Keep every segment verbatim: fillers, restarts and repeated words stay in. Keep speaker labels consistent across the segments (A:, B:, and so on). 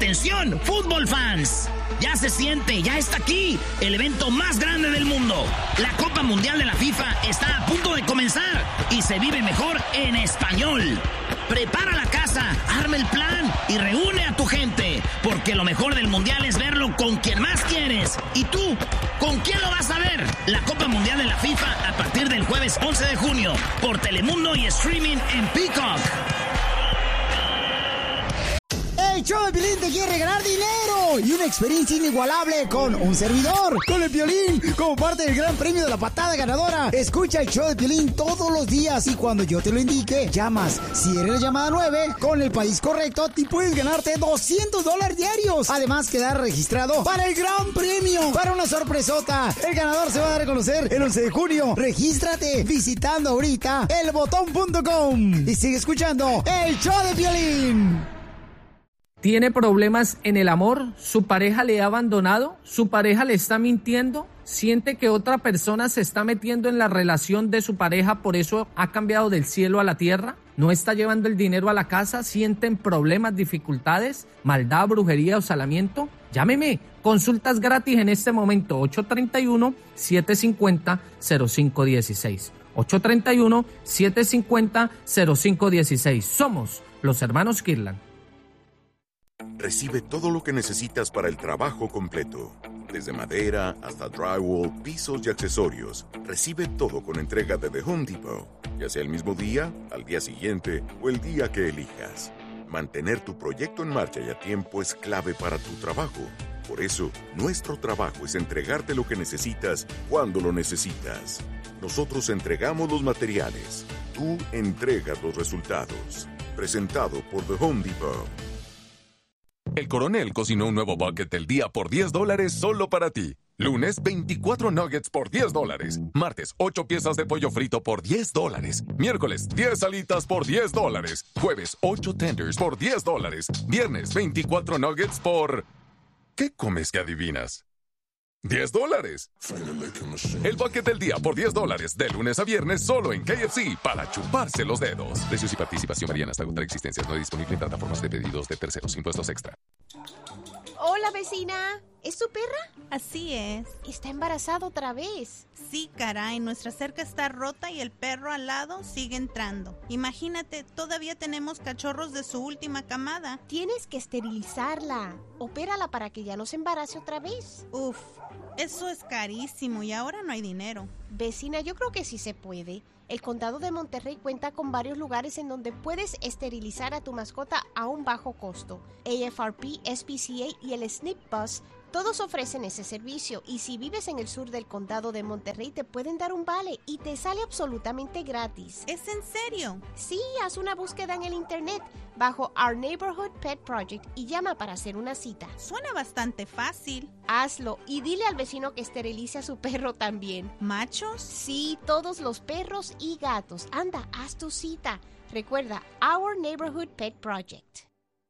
A: Atención, fútbol fans. Ya se siente, ya está aquí, el evento más grande del mundo. La Copa Mundial de la FIFA está a punto de comenzar y se vive mejor en español. Prepara la casa, arma el plan y reúne a tu gente, porque lo mejor del Mundial es verlo con quien más quieres. ¿Y tú? ¿Con quién lo vas a ver? La Copa Mundial de la FIFA a partir del jueves once de junio por Telemundo y streaming en Peacock.
B: El show de Piolín te quiere regalar dinero y una experiencia inigualable con un servidor, con el Piolín, como parte del gran premio de la patada ganadora. Escucha el show de Piolín todos los días y cuando yo te lo indique, llamas. Si eres la llamada nueve, con el país correcto, te puedes ganarte doscientos dólares diarios. Además, quedar registrado para el gran premio, para una sorpresota. El ganador se va a dar a conocer el once de junio. Regístrate visitando ahorita el botón punto com y sigue escuchando el show de Piolín.
C: ¿Tiene problemas en el amor? ¿Su pareja le ha abandonado? ¿Su pareja le está mintiendo? ¿Siente que otra persona se está metiendo en la relación de su pareja, por eso ha cambiado del cielo a la tierra? ¿No está llevando el dinero a la casa? ¿Sienten problemas, dificultades, maldad, brujería o salamiento? Llámeme. Consultas gratis en este momento. ocho tres uno, siete cinco cero, cero cinco uno seis. ocho tres uno, siete cinco cero, cero cinco uno seis. Somos los hermanos Kirlan.
D: Recibe todo lo que necesitas para el trabajo completo. Desde madera hasta drywall, pisos y accesorios. Recibe todo con entrega de The Home Depot. Ya sea el mismo día, al día siguiente o el día que elijas. Mantener tu proyecto en marcha y a tiempo es clave para tu trabajo. Por eso, nuestro trabajo es entregarte lo que necesitas cuando lo necesitas. Nosotros entregamos los materiales. Tú entregas los resultados. Presentado por The Home Depot.
E: El Coronel cocinó un nuevo bucket del día por diez dólares solo para ti. Lunes, veinticuatro nuggets por diez dólares. Martes, ocho piezas de pollo frito por diez dólares. Miércoles, diez alitas por diez dólares. Jueves, ocho tenders por diez dólares. Viernes, veinticuatro nuggets por... ¿Qué comes que adivinas? diez dólares. El bucket del día por diez dólares, de lunes a viernes, solo en K F C, para chuparse los dedos. Precios y participación varían hasta agotar existencias. No disponible en plataformas de pedidos de terceros. Impuestos extra.
F: Hola, vecina. ¿Es tu perra?
G: Así es.
F: Está embarazada otra vez.
G: Sí, caray. Nuestra cerca está rota y el perro al lado sigue entrando. Imagínate, todavía tenemos cachorros de su última camada.
F: Tienes que esterilizarla. Opérala para que ya no se embarace otra vez.
G: Uf, eso es carísimo y ahora no hay dinero.
F: Vecina, yo creo que sí se puede. El condado de Monterrey cuenta con varios lugares en donde puedes esterilizar a tu mascota a un bajo costo. A F R P, S P C A y el S N P Bus, todos ofrecen ese servicio, y si vives en el sur del condado de Monterrey te pueden dar un vale y te sale absolutamente gratis.
G: ¿Es en serio?
F: Sí, haz una búsqueda en el internet bajo Our Neighborhood Pet Project y llama para hacer una cita.
G: Suena bastante fácil.
F: Hazlo y dile al vecino que esterilice a su perro también.
G: ¿Machos?
F: Sí, todos los perros y gatos. Anda, haz tu cita. Recuerda, Our Neighborhood Pet Project.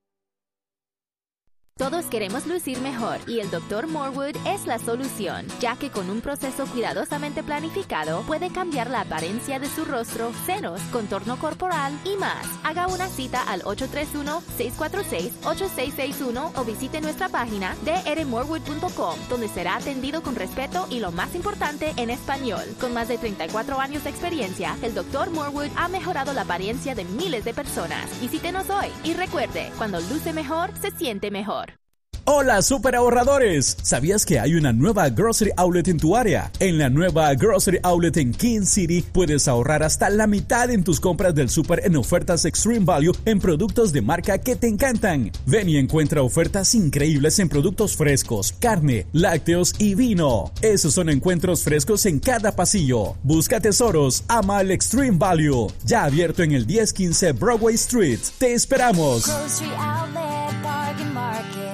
H: Todos queremos lucir mejor y el doctor Morwood es la solución, ya que con un proceso cuidadosamente planificado puede cambiar la apariencia de su rostro, senos, contorno corporal y más. Haga una cita al ocho tres uno, seis cuatro seis, ocho seis seis uno o visite nuestra página d r morwood punto com, donde será atendido con respeto y lo más importante, en español. Con más de treinta y cuatro años de experiencia, el doctor Morwood ha mejorado la apariencia de miles de personas. Visítenos hoy y recuerde, cuando luce mejor, se siente mejor.
I: Hola super ahorradores, ¿sabías que hay una nueva Grocery Outlet en tu área? En la nueva Grocery Outlet en King City puedes ahorrar hasta la mitad en tus compras del súper en ofertas Extreme Value en productos de marca que te encantan. Ven y encuentra ofertas increíbles en productos frescos, carne, lácteos y vino. Esos son encuentros frescos en cada pasillo. Busca tesoros, ama el Extreme Value. Ya abierto en el diez quince Broadway Street. Te esperamos.
J: Grocery Outlet, Bargain Market.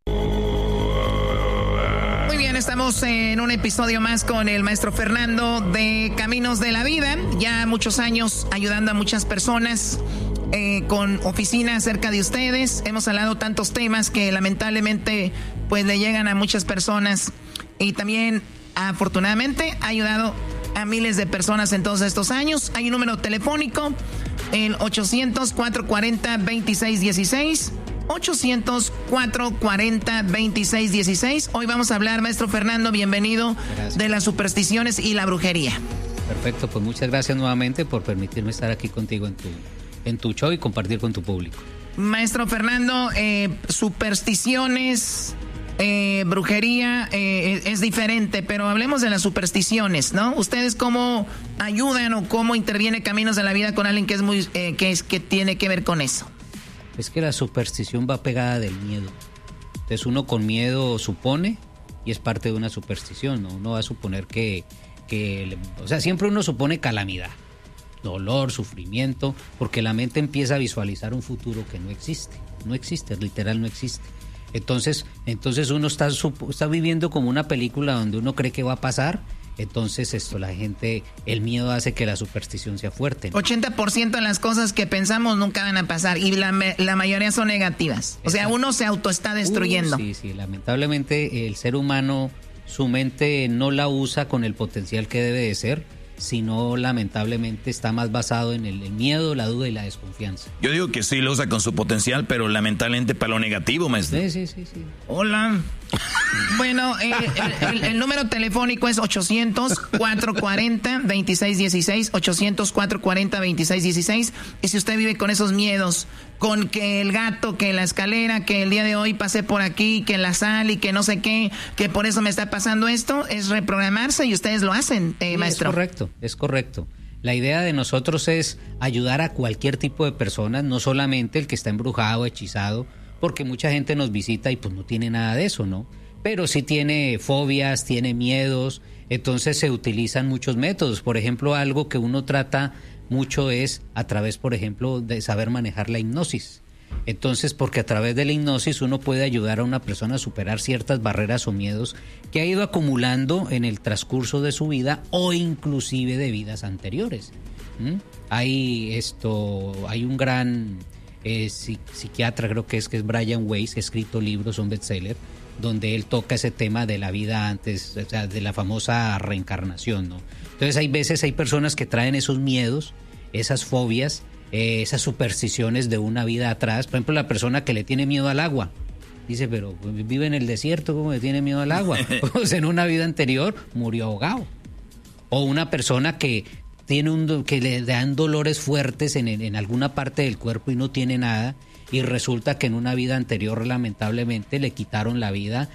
A: Muy bien, estamos en un episodio más con el maestro Fernando de Caminos de la Vida. Ya muchos años ayudando a muchas personas eh, con oficinas cerca de ustedes. Hemos hablado tantos temas que lamentablemente pues le llegan a muchas personas. Y también, afortunadamente, ha ayudado a miles de personas en todos estos años. Hay un número telefónico, el ochocientos, cuatrocientos cuarenta, veintiséis dieciséis. ochocientos, cuatrocientos cuarenta, veintiséis dieciséis. Hoy vamos a hablar, maestro Fernando, bienvenido, gracias, de las supersticiones y la brujería.
K: Perfecto, pues muchas gracias nuevamente por permitirme estar aquí contigo en tu, en tu show y compartir con tu público.
A: Maestro Fernando, eh, supersticiones, eh, brujería eh, es diferente, pero hablemos de las supersticiones, ¿no? ¿Ustedes cómo ayudan o cómo interviene Caminos de la Vida con alguien que es muy eh, que es que tiene que ver con eso?
K: Es que la superstición va pegada del miedo. Entonces uno con miedo supone y es parte de una superstición, ¿no? Uno va a suponer que, que o sea, siempre uno supone calamidad, dolor, sufrimiento, porque la mente empieza a visualizar un futuro que no existe, no existe, literal no existe. Entonces, entonces uno está, está viviendo como una película donde uno cree que va a pasar. Entonces esto, la gente, el miedo hace que la superstición sea fuerte, ¿no?
A: ochenta por ciento de las cosas que pensamos nunca van a pasar y la, la mayoría son negativas. O sea, uno se auto está destruyendo.
K: Uh, sí, sí, lamentablemente el ser humano, su mente no la usa con el potencial que debe de ser, sino lamentablemente está más basado en el, el miedo, la duda y la desconfianza.
L: Yo digo que sí lo usa con su potencial, pero lamentablemente para lo negativo, maestro.
K: Sí, sí, sí, sí.
A: Hola. Bueno, eh, el, el, el número telefónico es ochocientos, cuatrocientos cuarenta, veintiséis dieciséis, ochocientos, cuatrocientos cuarenta, veintiséis dieciséis. Y si usted vive con esos miedos, con que el gato, que la escalera, que el día de hoy pasé por aquí, que la sal y que no sé qué, que por eso me está pasando esto, es reprogramarse y ustedes lo hacen, eh, sí, maestro.
K: Es correcto, es correcto. La idea de nosotros es ayudar a cualquier tipo de personas, no solamente el que está embrujado, hechizado, porque mucha gente nos visita y pues no tiene nada de eso, ¿no? Pero sí tiene fobias, tiene miedos, entonces se utilizan muchos métodos. Por ejemplo, algo que uno trata mucho es a través, por ejemplo, de saber manejar la hipnosis. Entonces, porque a través de la hipnosis uno puede ayudar a una persona a superar ciertas barreras o miedos que ha ido acumulando en el transcurso de su vida o inclusive de vidas anteriores. ¿Mm? Hay esto, hay un gran eh, psiquiatra, creo que es que es Brian Weiss, que ha escrito libros, un bestseller, donde él toca ese tema de la vida antes, o sea, de la famosa reencarnación, ¿no? Entonces hay veces hay personas que traen esos miedos, esas fobias, eh, esas supersticiones de una vida atrás. Por ejemplo, la persona que le tiene miedo al agua, dice, pero vive en el desierto, ¿cómo le tiene miedo al agua? Pues en una vida anterior murió ahogado. O una persona que tiene un que le dan dolores fuertes en, en alguna parte del cuerpo y no tiene nada, y resulta que en una vida anterior lamentablemente le quitaron la vida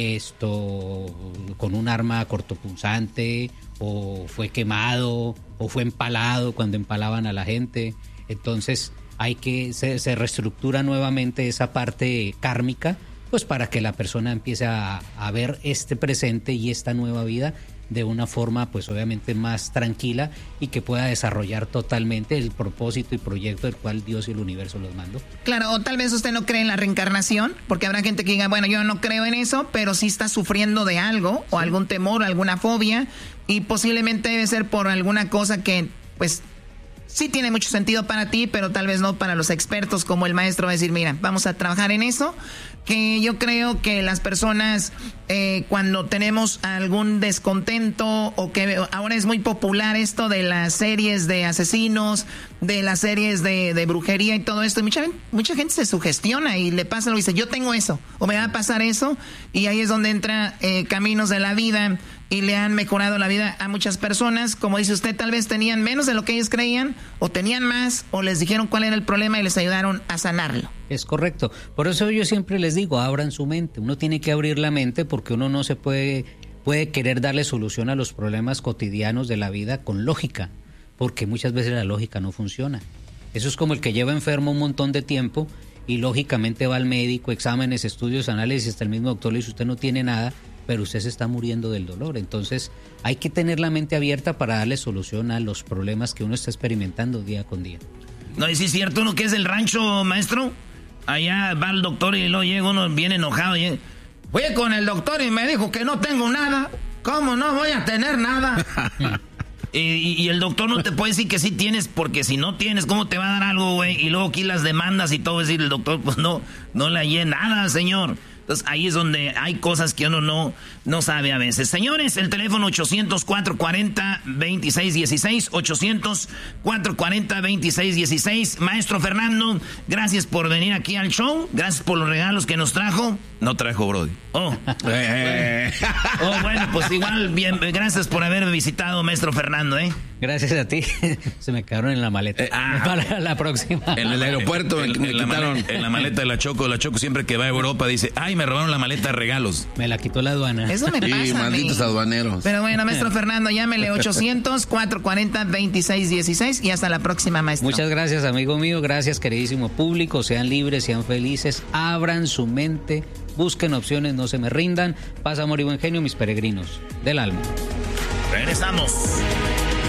K: esto con un arma cortopunzante, o fue quemado, o fue empalado cuando empalaban a la gente. Entonces hay que se, se reestructura nuevamente esa parte kármica, pues para que la persona empiece a, a ver este presente y esta nueva vida de una forma pues obviamente más tranquila y que pueda desarrollar totalmente el propósito y proyecto del cual Dios y el universo los mandó.
A: Claro, o tal vez usted no cree en la reencarnación, porque habrá gente que diga, bueno, yo no creo en eso, pero sí está sufriendo de algo, o sí, algún temor, alguna fobia, y posiblemente debe ser por alguna cosa que pues sí tiene mucho sentido para ti, pero tal vez no para los expertos como el maestro. Va a decir, mira, vamos a trabajar en eso. Que yo creo que las personas eh, cuando tenemos algún descontento, o que ahora es muy popular esto de las series de asesinos, de las series de, de brujería y todo esto, y mucha, mucha gente se sugestiona y le pasa, lo dice, yo tengo eso, o me va a pasar eso, y ahí es donde entra eh, Caminos de la Vida, y le han mejorado la vida a muchas personas. Como dice usted, tal vez tenían menos de lo que ellos creían, o tenían más, o les dijeron cuál era el problema y les ayudaron a sanarlo.
K: Es correcto. Por eso yo siempre les digo, abran su mente. Uno tiene que abrir la mente, porque uno no se puede, puede querer darle solución a los problemas cotidianos de la vida con lógica, porque muchas veces la lógica no funciona. Eso es como el que lleva enfermo un montón de tiempo y lógicamente va al médico, exámenes, estudios, análisis, hasta el mismo doctor le dice, usted no tiene nada, pero usted se está muriendo del dolor. Entonces hay que tener la mente abierta para darle solución a los problemas que uno está experimentando día con día.
A: No, y si es cierto, uno que es del rancho, maestro, allá va el doctor y luego llega uno bien enojado y fui con el doctor y me dijo que no tengo nada. ¿Cómo no voy a tener nada? y, y, y el doctor no te puede decir que sí tienes, porque si no tienes, ¿cómo te va a dar algo, güey? Y luego aquí las demandas y todo, decir el doctor, pues no, no le hallé nada, señor.
M: Entonces ahí es donde hay cosas que uno no, no sabe a veces. Señores, el teléfono ochocientos, cuatrocientos cuarenta, veintiséis dieciséis, ochocientos, cuatrocientos cuarenta, veintiséis dieciséis. Maestro Fernando, gracias por venir aquí al show. Gracias por los regalos que nos trajo.
L: No trajo, Brody.
M: Oh. Oh, bueno, pues igual, bien, gracias por haber visitado, maestro Fernando, ¿eh?
K: Gracias a ti. Se me quedaron en la maleta. Eh, ah, para la próxima.
L: En el aeropuerto en, me en, la maleta, en la maleta de la Choco. La Choco siempre que va a Europa dice, ay, me robaron la maleta de regalos.
K: Me la quitó la aduana.
M: Eso me pasa.
N: Sí, malditos aduaneros.
M: Pero bueno, maestro Fernando, llámele ochocientos, cuatrocientos cuarenta, veintiséis dieciséis y hasta la próxima, maestro.
K: Muchas gracias, amigo mío. Gracias, queridísimo público. Sean libres, sean felices. Abran su mente. Busquen opciones, no se me rindan. Paz, amor y buen genio, mis peregrinos del alma.
M: Regresamos.